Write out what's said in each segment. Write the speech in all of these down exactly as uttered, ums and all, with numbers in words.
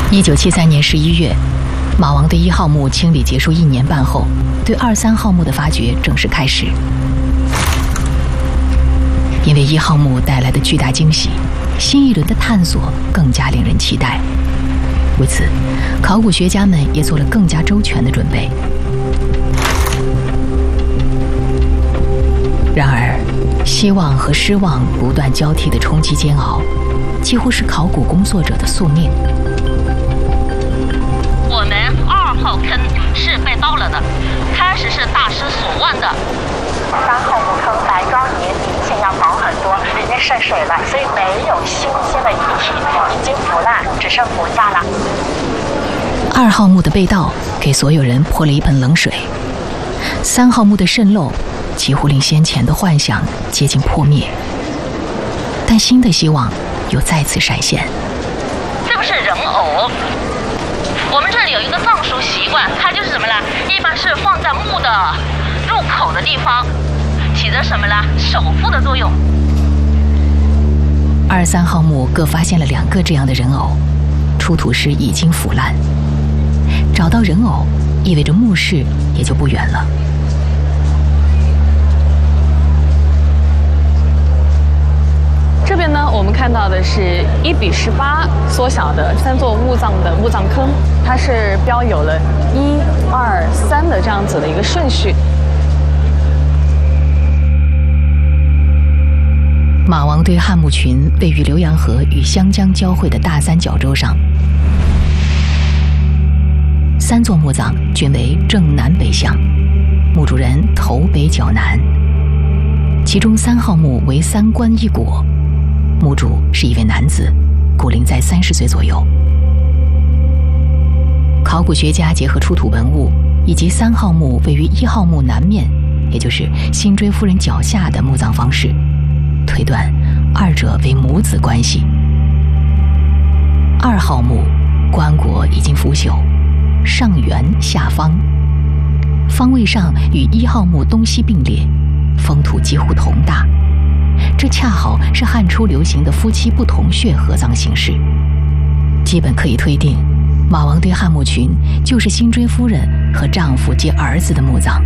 一九七三年十一月，马王堆一号墓清理结束一年半后，对二三号墓的发掘正式开始。因为一号墓带来的巨大惊喜，新一轮的探索更加令人期待。为此，考古学家们也做了更加周全的准备。然而，希望和失望不断交替的冲击煎熬，几乎是考古工作者的宿命。 我们二号坑是被盗了的，开始是大失所望的。 三号墓坑白砖泥明显要薄很多，里面渗水了，所以没有新鲜的遗体，已经腐烂，只剩骨架了。 二号墓的被盗给所有人泼了一盆冷水，三号墓的渗漏几乎令先前的幻想接近破灭，但新的希望又再次闪现。 是不是人偶？我们这里有一个葬俗习惯，它就是什么呢？一般是放在墓的入口的地方，起着什么呢？守护的作用。 二三号墓各发现了两个这样的人偶，出土时已经腐烂。找到人偶，意味着墓室也就不远了。 这边呢，我们看到的是一比十八缩小的三座墓葬的墓葬坑，它是标有了一、二、三的这样子的一个顺序。 马王堆汉墓群位于浏阳河与湘江交汇的大三角洲上，三座墓葬均为正南北向，墓主人头北脚南。其中三号墓为三棺一椁，墓主是一位男子，骨龄在三十岁左右。考古学家结合出土文物以及三号墓位于一号墓南面，也就是辛追夫人脚下的墓葬方式，推断二者为母子关系。二号墓棺椁已经腐朽，上圆下方，方位上与一号墓东西并列，封土几乎同大。这恰好是汉初流行的夫妻不同穴合葬形式，基本可以推定，马王堆汉墓群就是辛追夫人和丈夫及儿子的墓葬。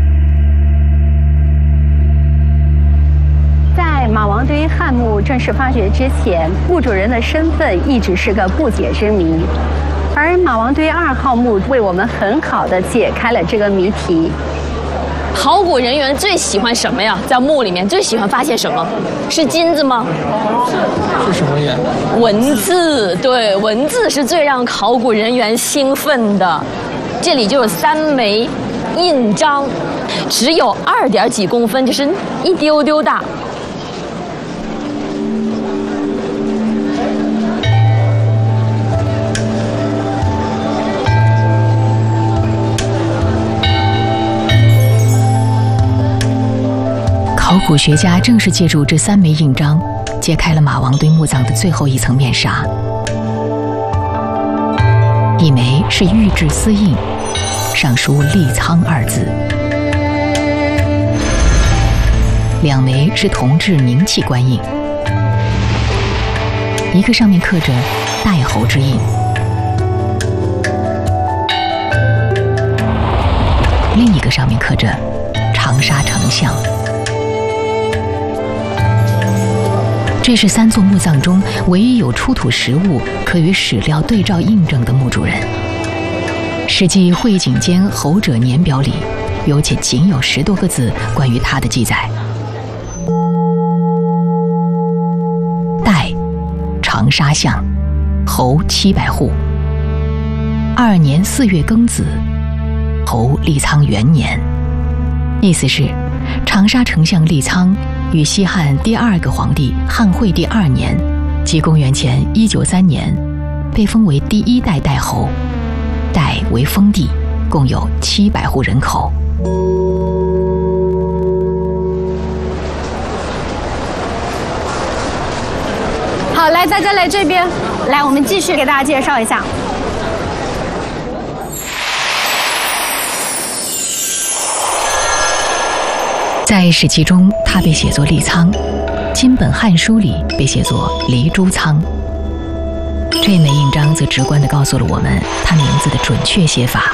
在马王堆汉墓正式发掘之前，墓主人的身份一直是个不解之谜，而马王堆二号墓为我们很好的解开了这个谜题。 考古人员最喜欢什么呀？在墓里面最喜欢发现什么？是金子吗？ 是什么呀？ 文字，对，文字是最让考古人员兴奋的。这里就有三枚印章，只有二点几公分，就是一丢丢大。 考古学家正是借助这三枚印章，揭开了马王堆墓葬的最后一层面纱。一枚是玉质丝印，上书“立苍”二字；两枚是铜制凝器官印，一个上面刻着“代侯”之印，另一个上面刻着“长沙丞相”。这是三座墓葬中唯一有出土实物可与史料对照印证的墓主人。《史记·会景间侯者年表》里有且仅有十多个字关于他的记载。代，长沙相，侯七百户。二年四月庚子，侯立苍元年。意思是，长沙丞相立苍与西汉第二个皇帝汉惠帝二年，即公元前一九三年，被封为第一代代侯，代为封地，共有七百户人口。 好，来，大家来这边，来，我们继续给大家介绍一下。 在《史记》中，他被写作立苍；金本《汉书》里被写作黎朱苍。这这枚印章则直观地告诉了我们他名字的准确写法。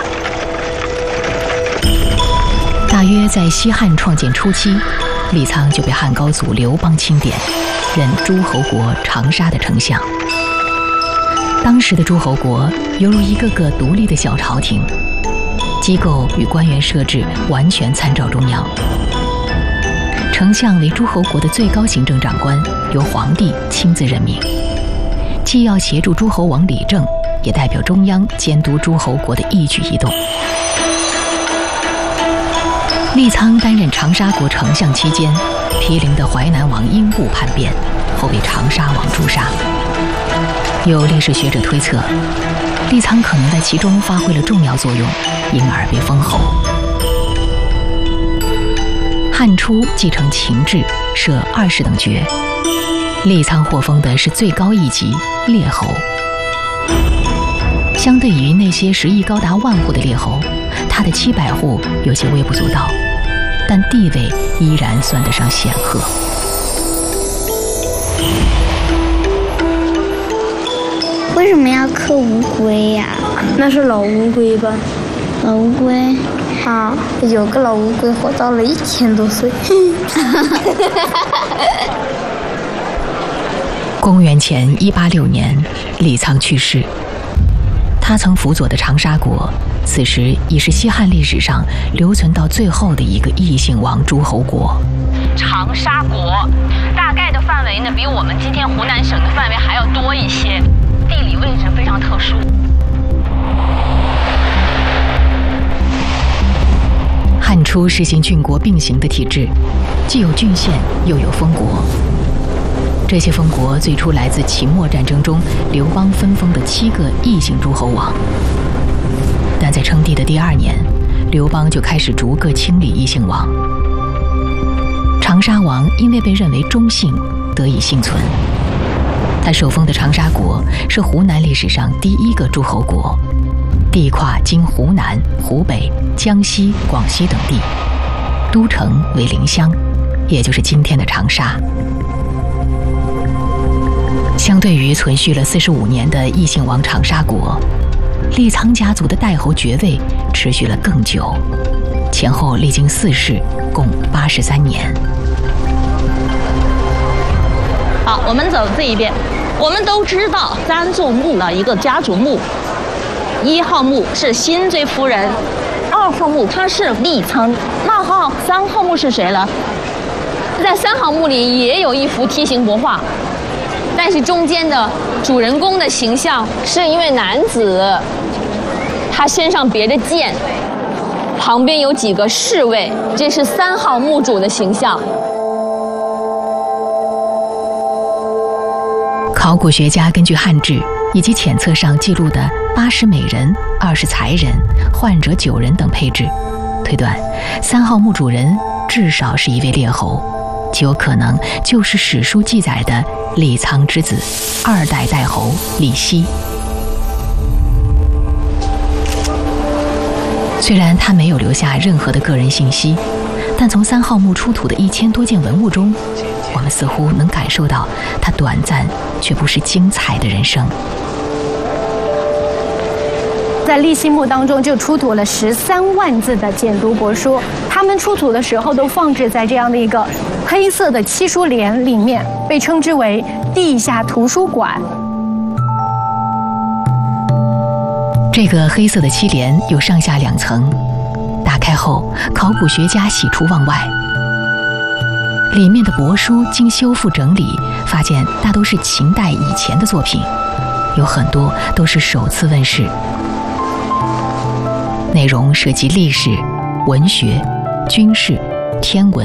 大约在西汉创建初期，李沧就被汉高祖刘邦钦点，任诸侯国长沙的丞相。当时的诸侯国犹如一个个独立的小朝廷，机构与官员设置完全参照中央。丞相为诸侯国的最高行政长官，由皇帝亲自任命，既要协助诸侯王理政，也代表中央监督诸侯国的一举一动。李沧担任长沙国丞相期间，毗邻的淮南王英布叛变，后被长沙王诛杀。有历史学者推测，李沧可能在其中发挥了重要作用，因而被封侯。汉初继承秦制，设二十等爵，李沧获封的是最高一级列侯。相对于那些实力高达万户的列侯，他的七百户有些微不足道，但地位依然算得上显赫。 为什么要刻乌龟呀？ 那是老乌龟吧？ 老乌龟啊，有个老乌龟活到了一千多岁。 公元前一八六年，李沧去世。他曾辅佐的长沙国，此时已是西汉历史上留存到最后的一个异姓王诸侯国。 长沙国大概的范围呢，比我们今天湖南省的范围还要多一些，地理位置非常特殊。 汉初实行郡国并行的体制，既有郡县，又有封国。这些封国最初来自秦末战争中刘邦分封的七个异姓诸侯王，但在称帝的第二年，刘邦就开始逐个清理异姓王。长沙王因为被认为忠信，得以幸存。他受封的长沙国是湖南历史上第一个诸侯国，地跨今湖南、湖北、江西、广西等地，都城为临湘，也就是今天的长沙。相对于存续了四十五年的异姓王长沙国，李沧家族的代侯爵位持续了更久，前后历经四世，共八十三年。 好，我们走这一边。我们都知道三座墓的一个家族墓，一号墓是辛追夫人，二号墓他是李沧，那号三号墓是谁了？在三号墓里也有一幅梯形帛画，但是中间的主人公的形象是一位男子，他身上别着剑，旁边有几个侍卫，这是三号墓主的形象。 考古学家根据汉志以及浅册上记录的八十美人、二十才人、患者九人等配置，推断三号墓主人至少是一位列侯，极有可能就是史书记载的李沧之子二代代侯李希。虽然他没有留下任何的个人信息，但从三号墓出土的一千多件文物中，我们似乎能感受到他短暂却不失精彩的人生。 在立新墓当中就出土了十三万字的简牍帛书，它们出土的时候都放置在这样的一个黑色的漆书帘里面，被称之为地下图书馆。 这个黑色的漆帘有上下两层，打开后，考古学家喜出望外。里面的帛书经修复整理，发现大都是秦代以前的作品，有很多都是首次问世。内容涉及历史、文学、军事、天文、